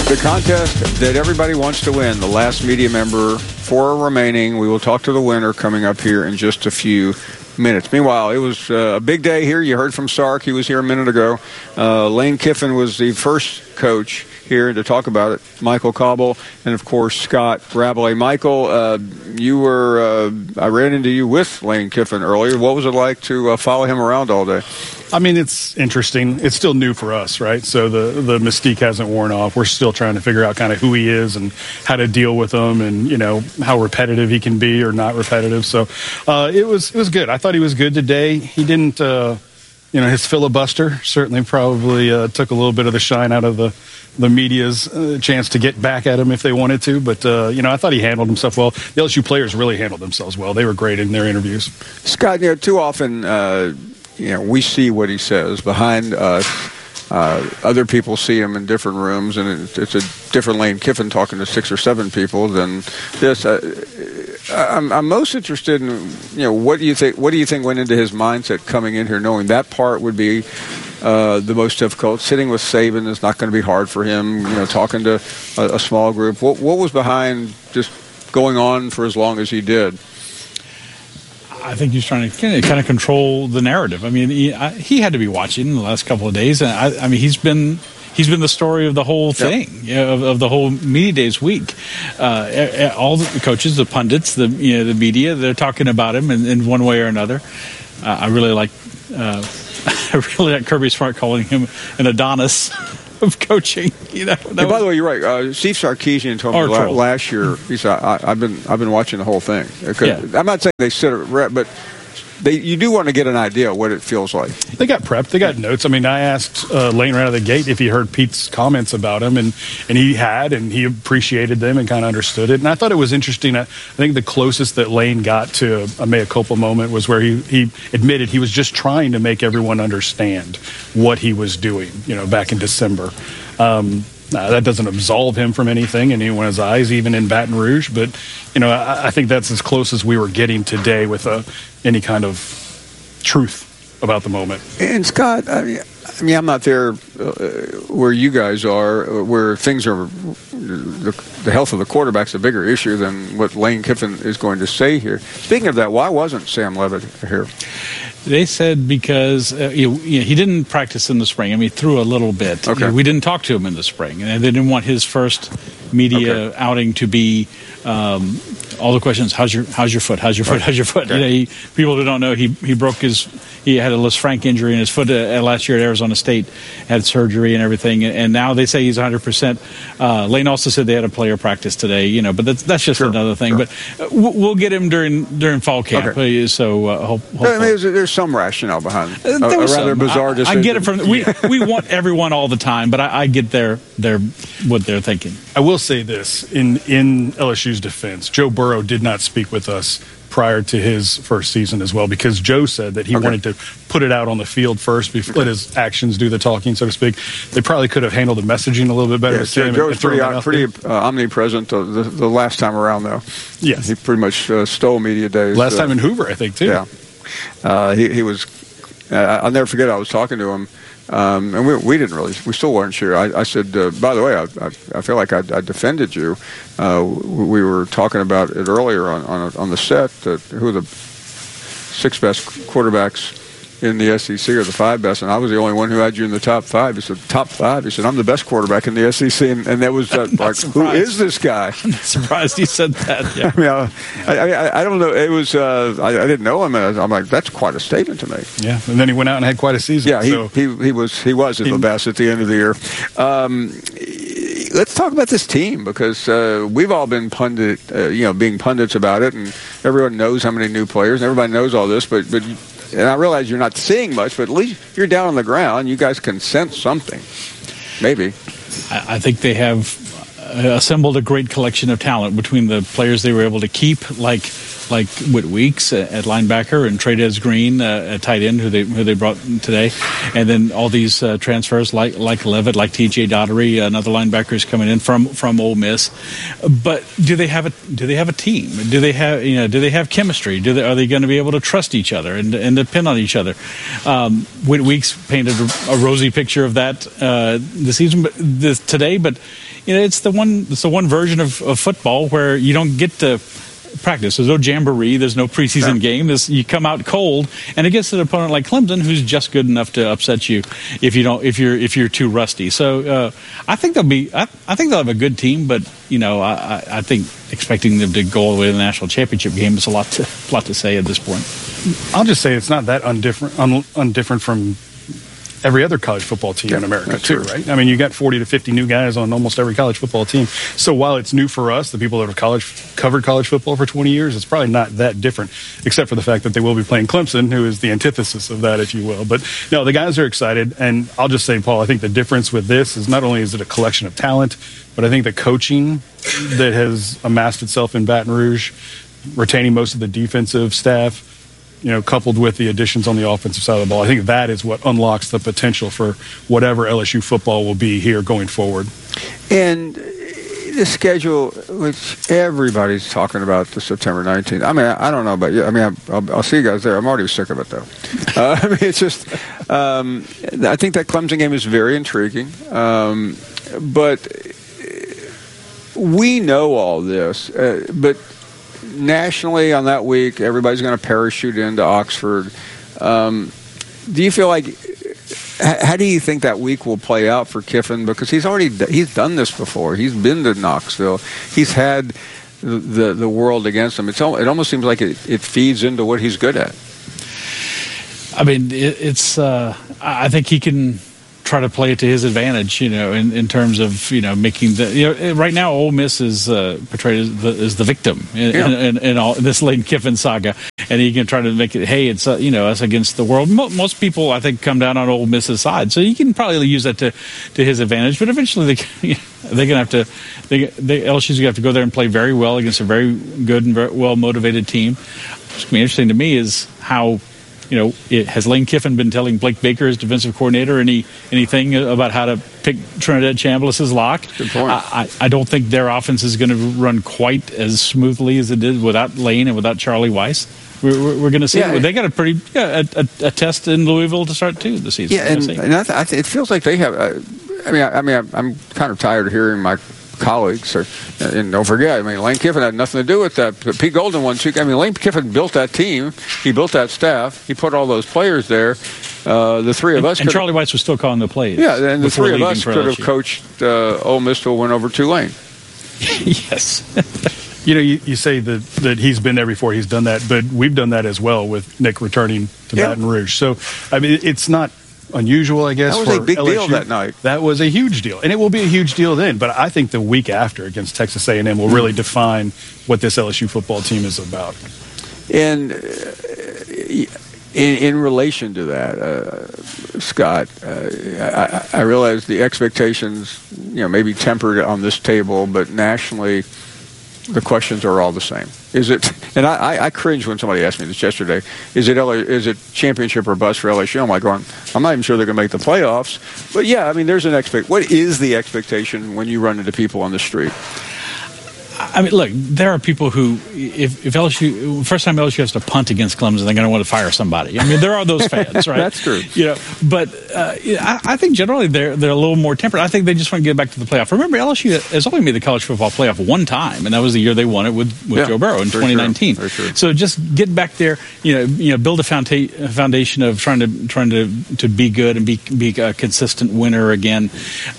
The contest that everybody wants to win, the last media member, 4 remaining. We will talk to the winner coming up here in just a few minutes. Meanwhile, it was a big day here. You heard from Sark. He was here a minute ago. Lane Kiffin was the first coach here to talk about it. Michael Cauble and, of course, Scott Rabelais. Michael, I ran into you with Lane Kiffin earlier. What was it like to follow him around all day? I mean, it's interesting. It's still new for us, right? So the mystique hasn't worn off. We're still trying to figure out kind of who he is and how to deal with him and, you know, how repetitive he can be or not repetitive. So it was good. I thought he was good today. He didn't, his filibuster certainly probably took a little bit of the shine out of the media's chance to get back at him if they wanted to. But, I thought he handled himself well. The LSU players really handled themselves well. They were great in their interviews. Scott, too often we see what he says behind us. Other people see him in different rooms, and it's a different Lane Kiffin talking to 6 or 7 people than this. I'm most interested in, what do you think went into his mindset coming in here, knowing that part would be the most difficult. Sitting with Saban is not going to be hard for him. Talking to a small group. What was behind just going on for as long as he did? I think he's trying to kind of control the narrative. I mean, he had to be watching the last couple of days, and I mean, he's been the story of the whole thing, of the whole Media Days week. All the coaches, the pundits, the media, they're talking about him in one way or another. I really like Kirby Smart calling him an Adonis of coaching. By the way, you're right. Steve Sarkisian told me last year. He said, "I've been watching the whole thing." I'm not saying they sit at but you do want to get an idea of what it feels like. They got prepped. They got notes. I mean, I asked Lane right out of the gate if he heard Pete's comments about him, and he had, and he appreciated them and kind of understood it. And I thought it was interesting. I think the closest that Lane got to a mea culpa moment was where he admitted he was just trying to make everyone understand what he was doing, back in December. That doesn't absolve him from anything in anyone's eyes, even in Baton Rouge. But, I think that's as close as we were getting today with any kind of truth about the moment. And, Scott, I mean, I'm not there where you guys are, where things are the health of the quarterback's a bigger issue than what Lane Kiffin is going to say here. Speaking of that, why wasn't Sam Levitt here? They said because he didn't practice in the spring. I mean, he threw a little bit. Okay. We didn't talk to him in the spring, and they didn't want his first media outing to be all the questions. How's your foot? How's your foot? How's your foot? Okay. People who don't know, he had a Lisfranc injury in his foot last year at Arizona State, had surgery and everything, and now they say he's 100%. Lane also said they had a player practice today, but that's just another thing. Sure. But we'll get him during fall camp. Okay. So there's some rationale behind it. A rather bizarre decision. I get it from we want everyone all the time, but I get what they're thinking. I will say this in LSU's defense, Joe Burrow did not speak with us prior to his first season as well, because Joe said that he wanted to put it out on the field first, let his actions do the talking, so to speak. They probably could have handled the messaging a little bit better. Joe was pretty omnipresent the last time around, though. Yes. He pretty much stole media days. Last time in Hoover, I think, too. Yeah. He was I'll never forget, I was talking to him, and we still weren't sure. I said, by the way, I feel like I defended you. We were talking about it earlier on the set, who are the 6 best quarterbacks in the SEC or the 5 best, and I was the only one who had you in the top 5. He said, top 5? He said, I'm the best quarterback in the SEC, and that was like, who is this guy? I'm not surprised he said that. Yeah. I don't know. It was I didn't know him, and I'm like, that's quite a statement to make. Yeah, and then he went out and had quite a season. Yeah, he was the best at the end of the year. Let's talk about this team, because we've all been being pundits about it, and everyone knows how many new players, and everybody knows all this, but and I realize you're not seeing much, but at least if you're down on the ground, you guys can sense something. Maybe. I think they have assembled a great collection of talent between the players they were able to keep, like like Whit Weeks at linebacker and Trey'Dez Green at tight end, who they brought today, and then all these transfers like Levitt, like T.J. Daugherty, another linebacker is coming in from Ole Miss. But do they have a team? Do they have chemistry? Are they going to be able to trust each other and depend on each other? Whit Weeks painted a rosy picture of that this season, today. But it's the one version of football where you don't get to practice. There's no jamboree. There's no preseason game. You come out cold, and against an opponent like Clemson, who's just good enough to upset you if you're too rusty. So I think they'll have a good team, but I think expecting them to go all the way to the national championship game is a lot to say at this point. I'll just say it's not that undifferent from every other college football team in America, too, right? I mean, you got 40 to 50 new guys on almost every college football team. So while it's new for us, the people that have covered college football for 20 years, it's probably not that different, except for the fact that they will be playing Clemson, who is the antithesis of that, if you will. But no, the guys are excited. And I'll just say, Paul, I think the difference with this is not only is it a collection of talent, but I think the coaching that has amassed itself in Baton Rouge, retaining most of the defensive staff, coupled with the additions on the offensive side of the ball, I think that is what unlocks the potential for whatever LSU football will be here going forward. And the schedule, which everybody's talking about, the September 19th. I mean, I don't know about you. I mean, I'll see you guys there. I'm already sick of it, though. I mean, it's just, I think that Clemson game is very intriguing. But we know all this. But nationally on that week, everybody's going to parachute into Oxford. Do you feel like, how do you think that week will play out for Kiffin? Because he's done this before. He's been to Knoxville. He's had the world against him. It almost seems like it feeds into what he's good at. I mean, I think he can try to play it to his advantage, in terms of, making right now Ole Miss is portrayed as the victim in all this Lane Kiffin saga, and he can try to make it, hey, it's us against the world. Most people, I think, come down on Ole Miss's side, so you can probably use that to his advantage. But eventually, they're gonna have to. LSU's gonna have to go there and play very well against a very good and very well motivated team. What's gonna be interesting to me is how. Has Lane Kiffin been telling Blake Baker, his defensive coordinator, anything about how to pick Trinidad Chambliss' lock? Good point. I don't think their offense is going to run quite as smoothly as it did without Lane and without Charlie Weiss. We're going to see. They got a pretty a test in Louisville to start too this season. Yeah, and it feels like they have. I mean, I'm kind of tired of hearing my colleagues, and don't forget, Lane Kiffin had nothing to do with that. Pete Golden won two. Lane Kiffin built that team. He built that staff. He put all those players there. The three of us, and Charlie Weiss was still calling the plays. Yeah, and the three of us could have coached Ole Miss to a win over Tulane. Yes. You say that he's been there before. He's done that, but we've done that as well with Nick returning to Baton Rouge. So, it's not unusual, I guess. That was for a big LSU. Deal that night. That was a huge deal, and it will be a huge deal then. But I think the week after against Texas A&M will really define what this LSU football team is about. And in relation to that, Scott, I realize the expectations, may be tempered on this table, but nationally, the questions are all the same. Is it? And I cringe when somebody asked me this yesterday. Is it championship or bust for LSU? I'm like, I'm not even sure they're going to make the playoffs. But yeah, there's an what is the expectation when you run into people on the street? Look, there are people who, if LSU, first time LSU has to punt against Clemson, they're going to want to fire somebody. There are those fans, right? That's true. But I think generally they're a little more tempered. I think they just want to get back to the playoff. Remember, LSU has only made the college football playoff one time, and that was the year they won it with Joe Burrow in 2019. Very true. So just get back there, build a foundation of trying to be good and be a consistent winner again.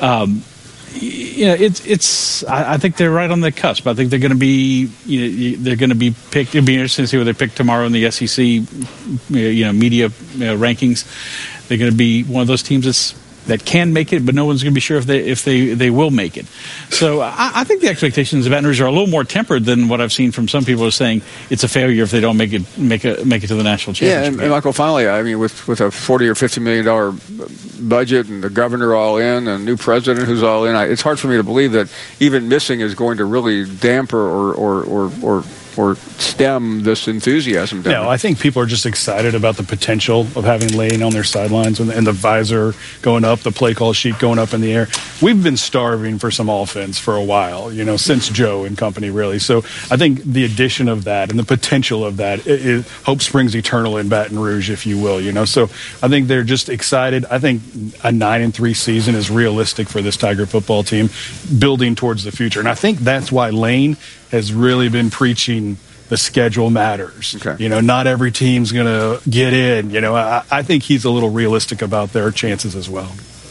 I think they're right on the cusp. I think they're going to be picked. It'll be interesting to see what they pick tomorrow in the SEC, media rankings. They're going to be one of those teams that can make it, but no one's going to be sure if they will make it. So I think the expectations of Baton Rouge are a little more tempered than what I've seen from some people who are saying it's a failure if they don't make it to the national championship. Yeah, and Michael, finally, with a $40 or $50 million budget and the governor all in and a new president who's all in, it's hard for me to believe that even missing is going to really damper or or stem this enthusiasm down? No, I think people are just excited about the potential of having Lane on their sidelines and the visor going up, the play call sheet going up in the air. We've been starving for some offense for a while, since Joe and company, really. So I think the addition of that and the potential of that, hope springs eternal in Baton Rouge, if you will. So I think they're just excited. I think a 9-3 season is realistic for this Tiger football team, building towards the future. And I think that's why Lane has really been preaching the schedule matters. Okay. Not every team's going to get in. I think he's a little realistic about their chances as well.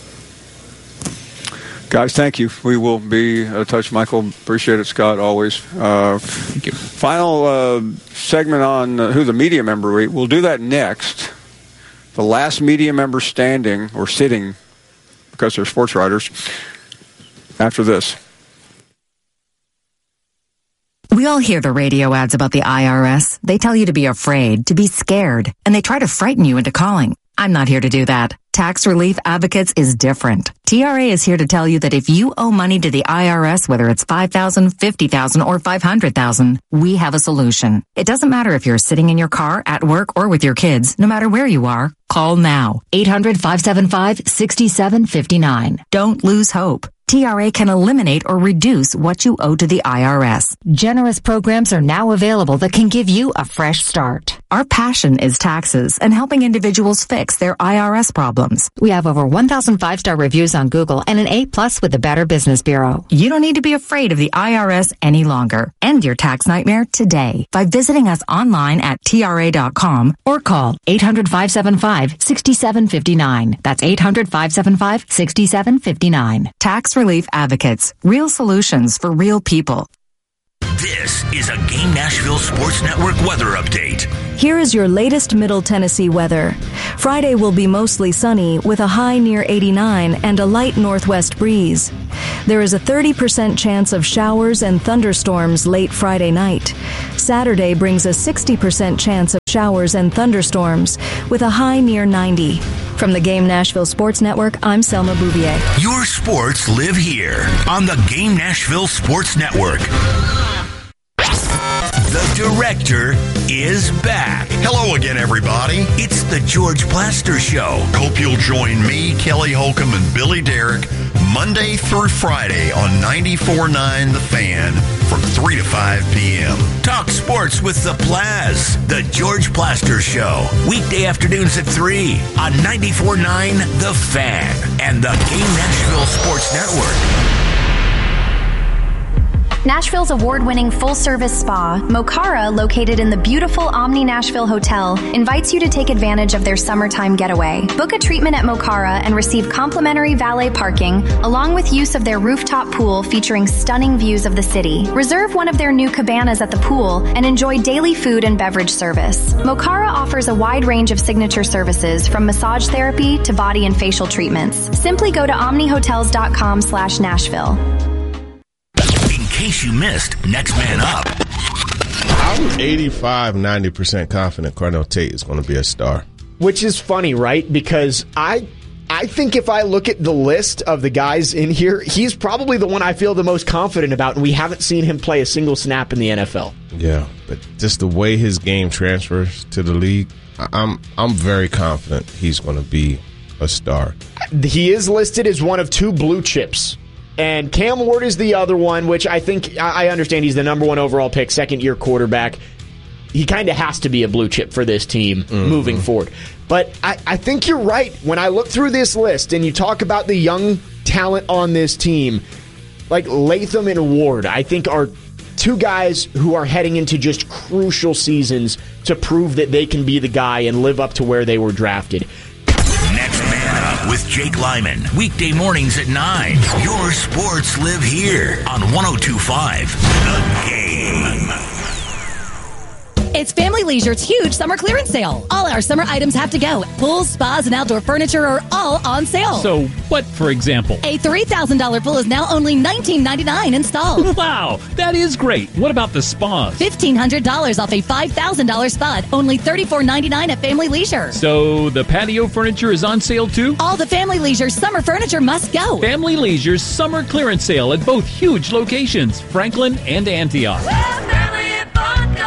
Guys, thank you. We will be in touch. Michael, appreciate it. Scott, always. Thank you. Final segment on who the media member is. We'll do that next. The last media member standing or sitting, because they're sports writers, after this. We all hear the radio ads about the IRS. They tell you to be afraid, to be scared, and they try to frighten you into calling. I'm not here to do that. Tax Relief Advocates is different. TRA is here to tell you that if you owe money to the IRS, whether it's $5,000, $50,000, or $500,000, we have a solution. It doesn't matter if you're sitting in your car, at work, or with your kids. No matter where you are, call now. 800-575-6759. Don't lose hope. TRA can eliminate or reduce what you owe to the IRS. Generous programs are now available that can give you a fresh start. Our passion is taxes and helping individuals fix their IRS problems. We have over 1,000 5-star reviews on Google and an A+ with the Better Business Bureau. You don't need to be afraid of the IRS any longer. End your tax nightmare today by visiting us online at TRA.com or call 800-575-6759. That's 800-575-6759. Tax Relief Advocates. Real solutions for real people. This is a Game Nashville Sports Network weather update. Here is your latest Middle Tennessee weather. Friday will be mostly sunny with a high near 89 and a light northwest breeze. There is a 30% chance of showers and thunderstorms late Friday night. Saturday brings a 60% chance of showers and thunderstorms with a high near 90. From the Game Nashville Sports Network, I'm Selma Bouvier. Your sports live here on the Game Nashville Sports Network. The director is back. Hello again, everybody. It's the George Plaster Show. Hope you'll join me, Kelly Holcomb, and Billy Derrick Monday through Friday on 94.9 The Fan from 3 to 5 p.m. Talk sports with the Plaz. The George Plaster Show. Weekday afternoons at 3 on 94.9 The Fan and the Game Nashville Sports Network. Nashville's award-winning full-service spa, Mokara, located in the beautiful Omni Nashville Hotel, invites you to take advantage of their summertime getaway. Book a treatment at Mokara and receive complimentary valet parking, along with use of their rooftop pool featuring stunning views of the city. Reserve one of their new cabanas at the pool and enjoy daily food and beverage service. Mokara offers a wide range of signature services, from massage therapy to body and facial treatments. Simply go to omnihotels.com/Nashville. In case you missed, Next Man Up. I'm 85-90% confident Cornell Tate is going to be a star. Which is funny, right? Because I think if I look at the list of the guys in here, he's probably the one I feel the most confident about, and we haven't seen him play a single snap in the NFL. Yeah, but just the way his game transfers to the league, I'm very confident he's going to be a star. He is listed as one of 2 blue chips. And Cam Ward is the other one, which I think, I understand he's the number 1 overall pick, second-year quarterback. He kind of has to be a blue chip for this team moving forward. But I think you're right. When I look through this list and you talk about the young talent on this team, like Latham and Ward, I think are 2 guys who are heading into just crucial seasons to prove that they can be the guy and live up to where they were drafted. Next Man Up with Jake Lyman. Weekday mornings at 9. Your sports live here on 102.5 The Game. It's Family Leisure's huge summer clearance sale. All our summer items have to go. Pools, spas, and outdoor furniture are all on sale. So what, for example? A $3,000 pool is now only $19.99 installed. Wow, that is great. What about the spas? $1,500 off a $5,000 spa, only $34.99 at Family Leisure. So the patio furniture is on sale too? All the Family Leisure summer furniture must go. Family Leisure's summer clearance sale at both huge locations, Franklin and Antioch. Family and fun go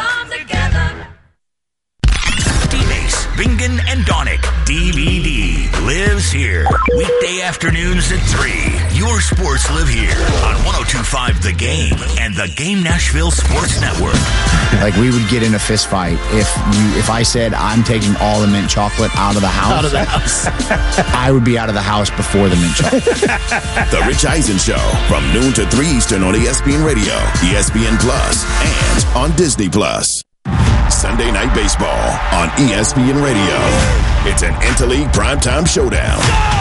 Stevie D lives here. Weekday afternoons at 3. Your sports live here on 102.5 The Game and the Game Nashville Sports Network. Like, we would get in a fist fight if I said I'm taking all the mint chocolate out of the house. Out of the house. I would be out of the house before the mint chocolate. The Rich Eisen Show from noon to 3 Eastern on ESPN Radio, ESPN Plus, and on Disney Plus. Sunday Night Baseball on ESPN Radio. It's an Interleague primetime showdown.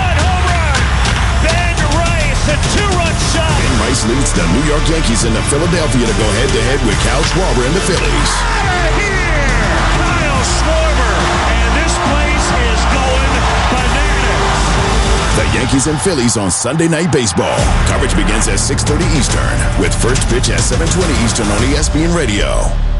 Ben Rice, a 2-run shot. Ben Rice leads the New York Yankees into Philadelphia to go head-to-head with Kyle Schwarber and the Phillies. Out of here, Kyle Schwarber, and this place is going bananas. The Yankees and Phillies on Sunday Night Baseball. Coverage begins at 6:30 Eastern with first pitch at 7:20 Eastern on ESPN Radio.